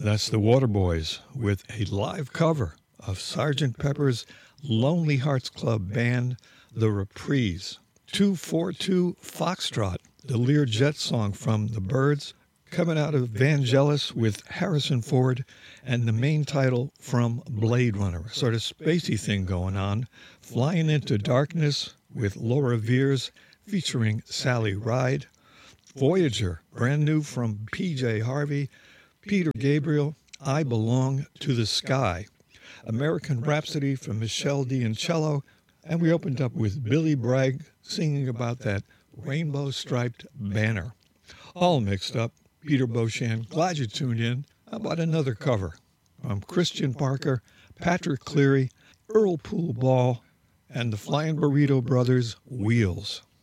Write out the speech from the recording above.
That's the Waterboys with a live cover of Sgt. Pepper's Lonely Hearts Club Band, The Reprise. 242 Foxtrot, the Learjet song from The Byrds, coming out of Vangelis with Harrison Ford, and the main title from Blade Runner. Sort of spacey thing going on. Flying into Darkness with Laura Veers featuring Sally Ride. Voyager, brand new from P.J. Harvey. Peter Gabriel, I Belong to the Sky. American Rhapsody from Michelle D'Ancello. And we opened up with Billy Bragg singing about that rainbow-striped banner. All mixed up. Peter Beauchamp, glad you tuned in. How about another cover from Christian Parker, Patrick Cleary, Earl Poole Ball, and the Flying Burrito Brothers, Wheels.